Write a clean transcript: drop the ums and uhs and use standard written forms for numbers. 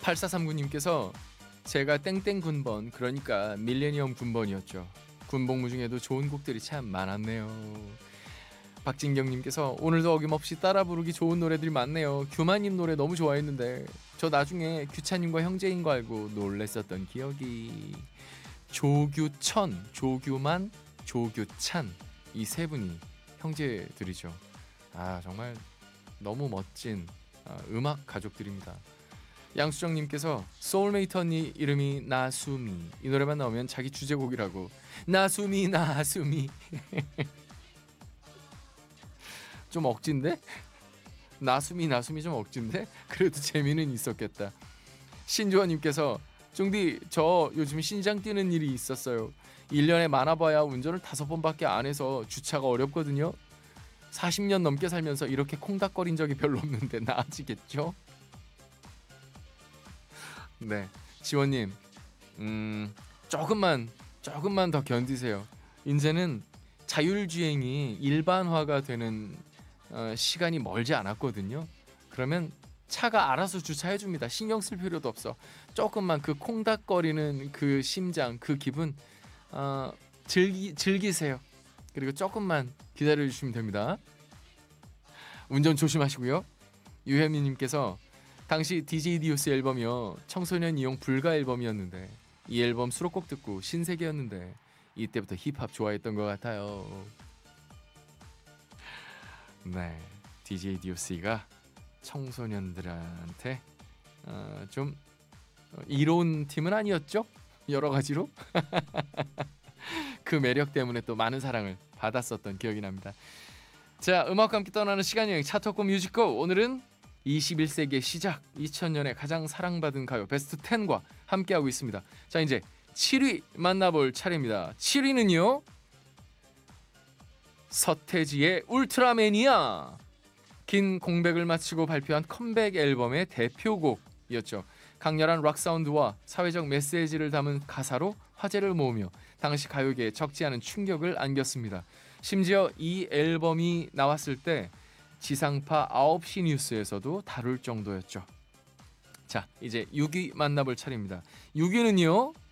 8439님께서 제가 땡땡 군번, 그러니까 밀레니엄 군번이었죠. 군복무 중에도 좋은 곡들이 참 많았네요. 박진경님께서 오늘도 어김없이 따라 부르기 좋은 노래들이 많네요. 규마님 노래 너무 좋아했는데 저 나중에 규찬님과 형제인 거 알고 놀랬었던 기억이. 조규천, 조규만, 조규찬, 이 세 분이 형제들이죠. 아, 정말 너무 멋진 음악 가족들입니다. 양수정님께서 소울메이트 언니 이름이 나수미, 이 노래만 나오면 자기 주제곡이라고. 나수미 나수미. 좀 억진데? 나수미 나수미 좀 억진데? 그래도 재미는 있었겠다. 신조아님께서 쫑디 저 요즘 신장 뛰는 일이 있었어요. 1년에 많아봐야 운전을 5번밖에 안 해서 주차가 어렵거든요. 40년 넘게 살면서 이렇게 콩닥거린 적이 별로 없는데 나아지겠죠? 네, 지원님, 조금만 더 견디세요. 이제는 자율주행이 일반화가 되는 시간이 멀지 않았거든요. 그러면 차가 알아서 주차해줍니다. 신경 쓸 필요도 없어. 조금만 그 콩닥거리는 그 심장, 그 기분 즐기세요. 그리고 조금만 기다려주시면 됩니다. 운전 조심하시고요. 유혜미님께서 당시 DJ 디오스 앨범이요, 청소년 이용 불가 앨범이었는데 이 앨범 수록곡 듣고 신세계였는데 이때부터 힙합 좋아했던 것 같아요. 네, DJ 디오스가 청소년들한테 좀 이로운 팀은 아니었죠? 여러 가지로 그 매력 때문에 또 많은 사랑을 받았었던 기억이 납니다. 자, 음악과 함께 떠나는 시간여행 차토코 뮤직고, 오늘은 21세기의 시작, 2000년에 가장 사랑받은 가요 베스트 10과 함께하고 있습니다. 자, 이제 7위 만나볼 차례입니다. 7위는요, 서태지의 울트라매니아. 긴 공백을 마치고 발표한 컴백 앨범의 대표곡이었죠. 강렬한 락 사운드와 사회적 메시지를 담은 가사로 화제를 모으며 당시 가요계에 적지 않은 충격을 안겼습니다. 심지어 이 앨범이 나왔을 때 지상파 9시 뉴스에서도 다룰 정도였죠. 자, 이제 6위 만나볼 차례입니다. 6위는요,